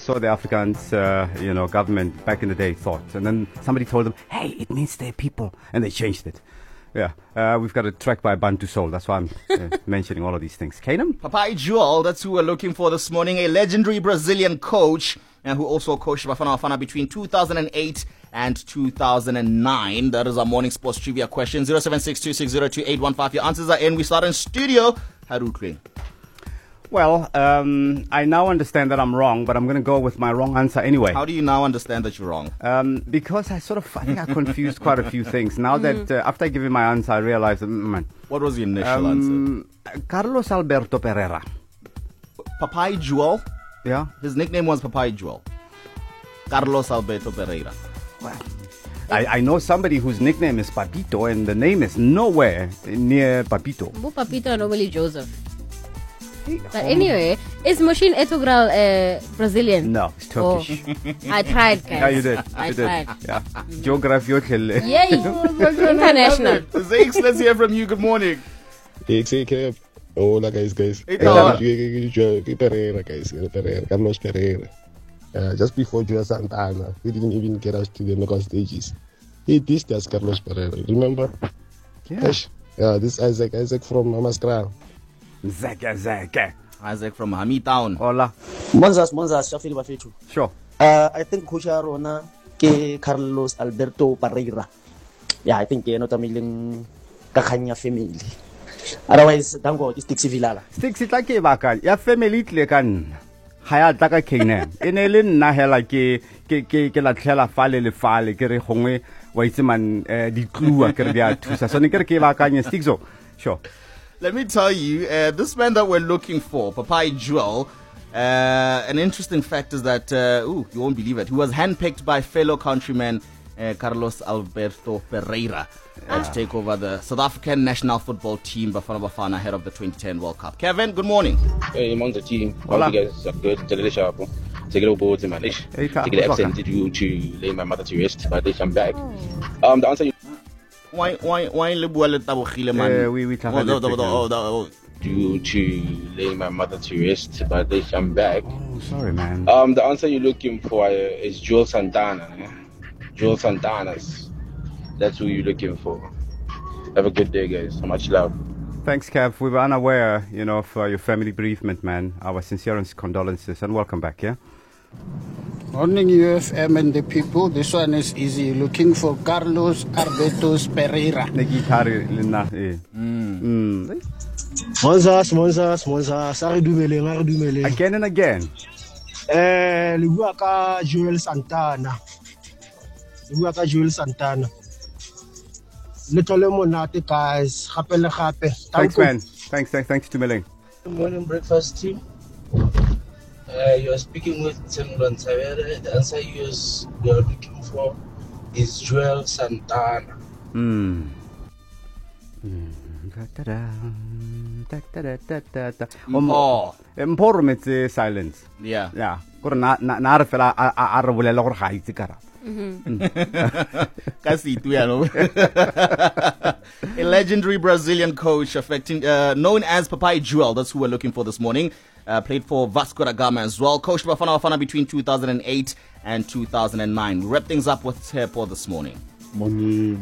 so the Afrikaans, government back in the day thought. And then somebody told them, hey, it means they're people. And they changed it. Yeah, we've got a track by Bantu Soul. That's why I'm mentioning all of these things. Kanem? Papai Joel, that's who we're looking for this morning. A legendary Brazilian coach who also coached Bafana Bafana between 2008 and 2009. That is our morning sports trivia question. 0762602815. Your answers are in. We start in studio. Harukling. Well, I now understand that I'm wrong, but I'm going to go with my wrong answer anyway. How do you now understand that you're wrong? Because I think I confused quite a few things. Now that after giving my answer, I realized, what was the initial answer? Carlos Alberto Pereira. Papai Joel? Yeah. His nickname was Papai Joel. Carlos Alberto Pereira. Well, I know somebody whose nickname is Papito, and the name is nowhere near Papito. Papito are normally Joseph. But anyway, is Machine Etogral Brazilian? No, it's Turkish. I tried, guys. Yeah, you did. I tried. Yeah. Geography. Yay! International. Zakes, let's hear from you. Good morning. XAK. Hola, guys. Pereira, guys. Pereira, Carlos Pereira. Just before Joel Santana, he didn't even get us to the knockout stages. He dissed us, Carlos Pereira. Remember? Yeah. Yeah, this Isaac from Amaskra. Isaac from Hamitown. Hola. Monzas, Shafiri Bafetu. Sure. I think Coach Arona ke Carlos Alberto Pereira. Yeah, I think not a million Kakanya family. Otherwise, dango is Stixi Villala. Stixi take baka. Ya family tle kan. Haya taka kene. Enele na hela ke la tlhela fale le fale ke re gongwe wa itse man di clua ke re dia thusa. So ne ke re ke baka nya Stixo. Sure. Let me tell you, this man that we're looking for, Papai Joel, an interesting fact is that, you won't believe it, he was handpicked by fellow countryman Carlos Alberto Pereira to take over the South African national football team, Bafana Bafana, ahead of the 2010 World Cup. Kevin, good morning. Hey, among the team. Hola. You guys are good. Take it over to Manish. Hey, take it absent due to lay my mother to rest, but I'm back. The answer you... Why lebua le tabogile man? We due to lay my mother to rest, but I'm back. Oh, sorry, man. The answer you're looking for is Joel Santana. Joel Santana's. That's who you're looking for. Have a good day, guys. So much love. Thanks, Kev. We were unaware, of your family bereavement, man. Our sincerest condolences, and welcome back, yeah? Morning, UFM and the people. This one is easy. Looking for Carlos Alberto Pereira. Monzas. Again and again. Joel Santana. Little monate, guys. Thanks, man. Thanks to Milling. Good morning, breakfast team. You are speaking with Timron Savere. The answer you are looking for is Joel Santana. Important it's silence. Yeah. Yeah. Na re fela a re bolela gore ga itse kara. A legendary Brazilian coach known as Papai Joel, that's who we're looking for this morning. Played for Vasco da Gama as well. Coached Bafana Bafana between 2008 and 2009. We wrap things up with Tepo this morning. Money.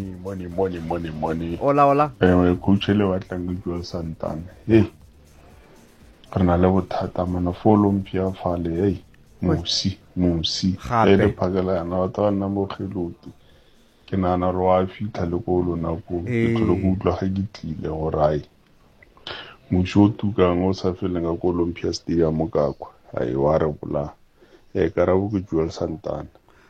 Hola. Coach Elewa Joel Santana. Hey. Karna levo thata mana Olympia fale hey. Musi. Ele pagala na ta na mo khilutu. Ke na roa fitha le go lona go ke tlo go tlo ga gitlile go rai. Mushotu ka ngo sa fela nga Olympia Stadium ka kwa. Ai wa re bula. Karabo ke Joel Santana.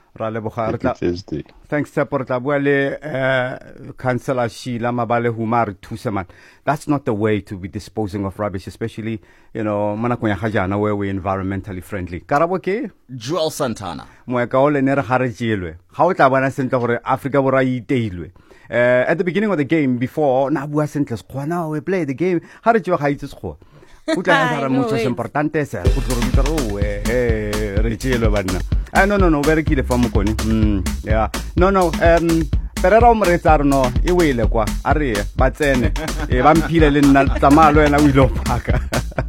Thanks, Councillor Sheila Mabale Humar Tusaman. That's not the way to be disposing of rubbish, especially, Manakuya Hajana, where we're environmentally friendly. Karaboke? Joel Santana. Mwekaole nera harajilwe. How tabana sentore Africa worai teilwe. At the beginning of the game, before Nabua Sentlas Kwana, we play the game. Harajo Haitis Ho. Muchos importantes. No, very key for Mukoni. Yeah. No. Pereira umretarno, iwile kwa. Ari, batsene. Vampire lina tamalo na wilo paka.